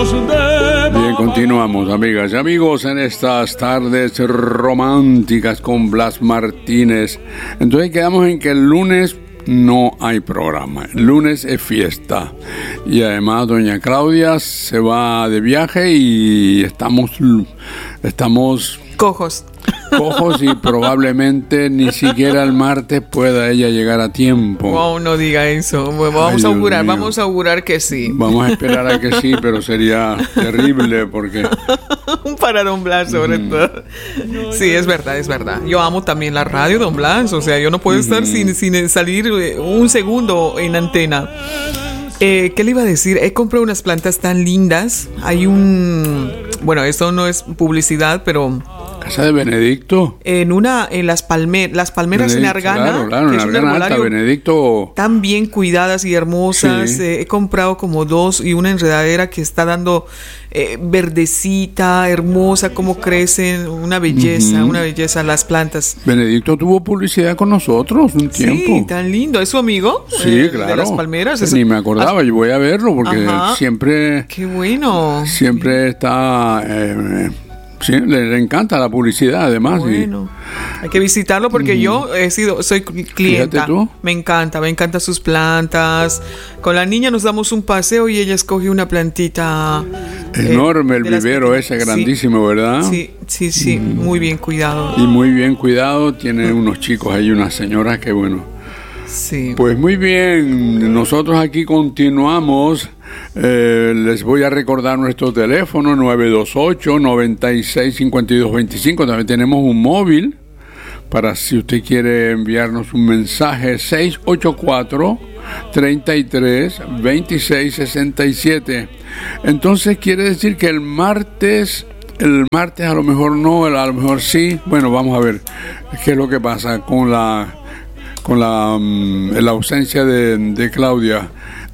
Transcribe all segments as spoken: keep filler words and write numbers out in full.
Bien, continuamos, amigas y amigos, en estas tardes románticas con Blas Martínez. Entonces quedamos en que el lunes no hay programa. El lunes es fiesta. Y además doña Claudia se va de viaje y estamos, estamos cojos. Cojos y probablemente ni siquiera el martes pueda ella llegar a tiempo. Wow, no diga eso. Vamos Ay, a augurar, vamos a augurar que sí. Vamos a esperar a que sí, pero sería terrible porque... Para don Blas, sobre mm. todo. Sí, es verdad, es verdad. Yo amo también la radio, don Blas. O sea, yo no puedo estar mm. sin, sin salir un segundo en antena. Eh, ¿Qué le iba a decir? He comprado unas plantas tan lindas. Hay un... Bueno, esto no es publicidad, pero... ¿Casa de Benedicto? En una, en las palmeras, las palmeras Benedicto, en Argana. Claro, claro, en Argana Alta, Benedicto. Tan bien cuidadas y hermosas. Sí. Eh, he comprado como dos y una enredadera que está dando eh, verdecita, hermosa, cómo crecen, una belleza, uh-huh. una belleza las plantas. Benedicto tuvo publicidad con nosotros un tiempo. Sí, tan lindo. ¿Es su amigo? Sí, eh, claro. De las palmeras. Pues ni me acordaba, ah, yo voy a verlo porque ajá. siempre... Qué bueno. Siempre está... Eh, Sí, le, le encanta la publicidad, además. Bueno, y... hay que visitarlo porque mm. yo he sido, soy clienta. Tú. Me encanta, me encantan sus plantas. Con la niña nos damos un paseo y ella escoge una plantita enorme, eh, el vivero ese grandísimo, sí. ¿verdad? Sí, sí, sí, mm. muy bien cuidado. Y muy bien cuidado, tiene unos chicos ahí, unas señoras que bueno. Sí. Pues muy bien, nosotros aquí continuamos. Eh, les voy a recordar nuestro teléfono nueve dos ocho, nueve seis, cinco dos dos cinco. También tenemos un móvil para si usted quiere enviarnos un mensaje, seis ocho cuatro, tres tres, dos seis seis siete. Entonces quiere decir que el martes el martes a lo mejor no, a lo mejor sí. Bueno, vamos a ver qué es lo que pasa con la con la, um, la ausencia de, de Claudia.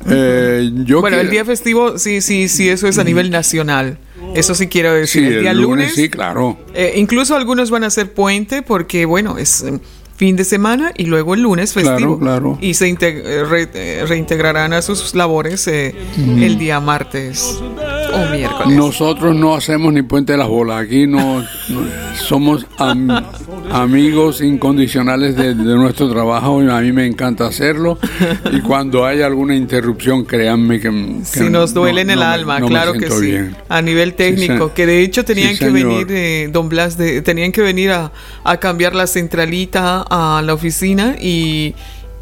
Eh, yo bueno, quiero... el día festivo, sí, sí, sí, eso es a nivel nacional. Eso sí quiero decir. Sí, el día el lunes, lunes, sí, claro. Eh, incluso algunos van a hacer puente porque, bueno, es eh, fin de semana y luego el lunes festivo. Claro, claro. Y se integ- re- reintegrarán a sus labores eh, mm. el día martes o miércoles. Nosotros no hacemos ni puente de las bolas. Aquí no, no somos am, amigos incondicionales de, de nuestro trabajo. A mí me encanta hacerlo. Y cuando hay alguna interrupción, créanme que, que sí, nos duele no, en el no alma, me, no claro que sí. Bien. A nivel técnico, sí, que de hecho tenían sí, que señor. venir, eh, don Blas, de, tenían que venir a, a cambiar la centralita a la oficina y,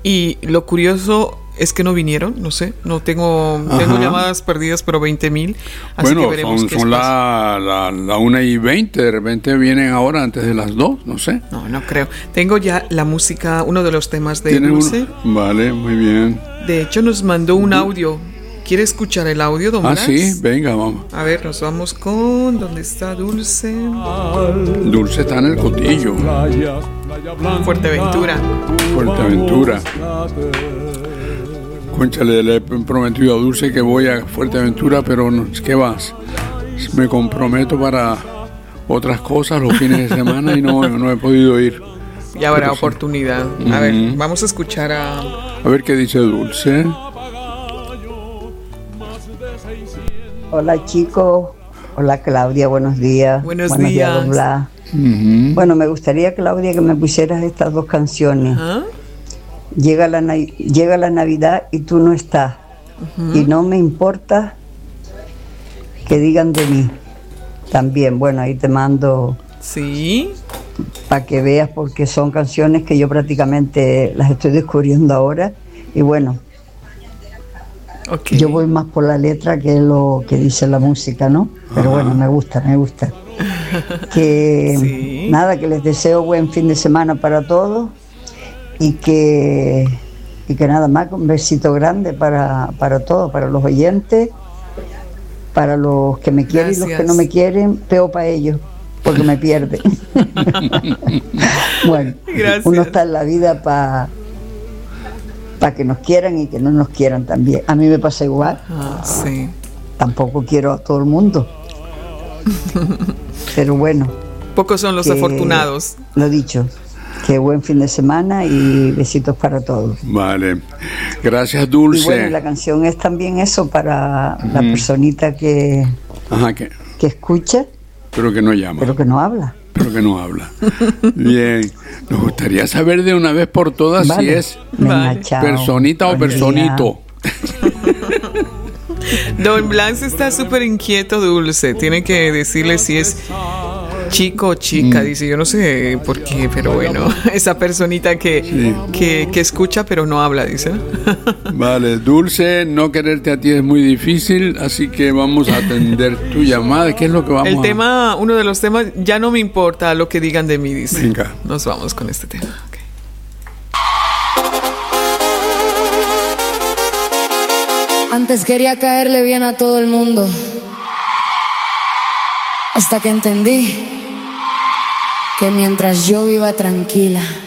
y lo curioso es que no vinieron, no sé, no tengo Ajá. tengo llamadas perdidas, pero veinte mil, así bueno, que veremos son, qué son la, la, la una y veinte, de repente vienen ahora antes de las dos, no sé. No, no creo. Tengo ya la música, uno de los temas de Dulce. Uno? Vale, muy bien. De hecho, nos mandó un audio. ¿Quiere escuchar el audio, don Ah, Blas? sí, venga, vamos. A ver, nos vamos con... ¿Dónde está Dulce? Dulce está en el Cotillo. Fuerteventura. Fuerteventura. Cónchale, le he prometido a Dulce que voy a Fuerteventura, pero no, ¿qué vas? Me comprometo para otras cosas los fines de semana y no, no he podido ir. Ya habrá pero oportunidad. Sí. A uh-huh. ver, vamos a escuchar a... A ver qué dice Dulce. Hola chicos, hola Claudia, buenos días. Buenos, buenos días. días Blas. Uh-huh. Bueno, me gustaría, Claudia, que me pusieras estas dos canciones. ¿Ah? Llega la, llega la Navidad y tú no estás. Uh-huh. Y no me importa que digan de mí. También, bueno, ahí te mando... Sí. Para que veas, porque son canciones que yo prácticamente las estoy descubriendo ahora. Y bueno... Okay. Yo voy más por la letra que lo que dice la música, ¿no? Pero Ajá. bueno, me gusta, me gusta. Que sí. Nada, que les deseo buen fin de semana para todos y que y que nada más, un besito grande para, para todos, para los oyentes, para los que me quieren Gracias. Y los que no me quieren, peo para ellos, porque me pierden. Bueno, Gracias. Uno está en la vida para... para que nos quieran y que no nos quieran también. A mí me pasa igual. Ah, sí. Tampoco quiero a todo el mundo. Pero bueno. Pocos son los afortunados. Lo dicho, Que buen fin de semana y besitos para todos. Vale. Gracias, Dulce. Y bueno, la canción es también eso para uh-huh. la personita que, Ajá, que, que escucha. Pero que no llama. Pero que no habla. Pero que no habla. Bien. Nos gustaría saber de una vez por todas vale. si es vale. personita Buen o personito. Don Blas está súper inquieto, Dulce. Tiene que decirle si es chico o chica. Mm. Dice, yo no sé por qué, pero bueno, esa personita que, sí. que, que escucha pero no habla, dice. Vale, Dulce, no quererte a ti es muy difícil, así que vamos a atender tu llamada. ¿Qué es lo que vamos El a...? tema, uno de los temas, ya no me importa lo que digan de mí, dice. Venga. Nos vamos con este tema. Okay. Antes quería caerle bien a todo el mundo, hasta que entendí que mientras yo viva tranquila,